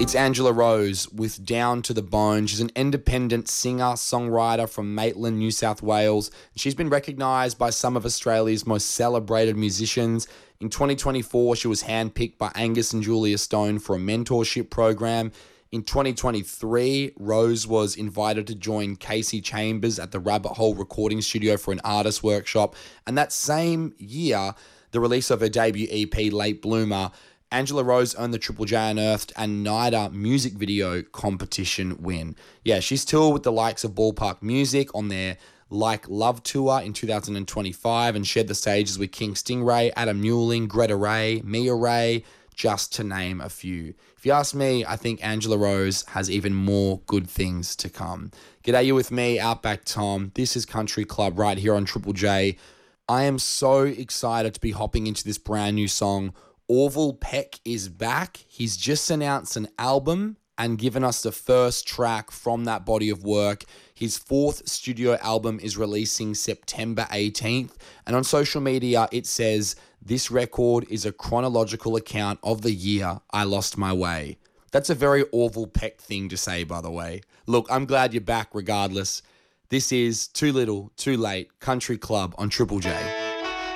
It's Angela Rose with Down to the Bone. She's an independent singer, songwriter from Maitland, New South Wales. She's been recognised by some of Australia's most celebrated musicians. In 2024, she was handpicked by Angus and Julia Stone for a mentorship program. In 2023, Rose was invited to join Casey Chambers at the Rabbit Hole Recording Studio for an artist workshop. And that same year, the release of her debut EP, Late Bloomer, Angela Rose earned the Triple J Unearthed and NIDA music video competition win. Yeah, she's toured with the likes of Ballpark Music on their Like Love tour in 2025 and shared the stages with King Stingray, Adam Newling, Greta Ray, Mia Ray, just to name a few. If you ask me, I think Angela Rose has even more good things to come. G'day, you with me, Outback Tom. This is Country Club right here on Triple J. I am so excited to be hopping into this brand new song. Orville Peck is back. He's just announced an album and given us the first track from that body of work. His fourth studio album is releasing September 18th. And on social media, it says, "This record is a chronological account of the year I lost my way." That's a very Orville Peck thing to say, by the way. Look, I'm glad you're back regardless. This is Too Little, Too Late, Country Club on Triple J.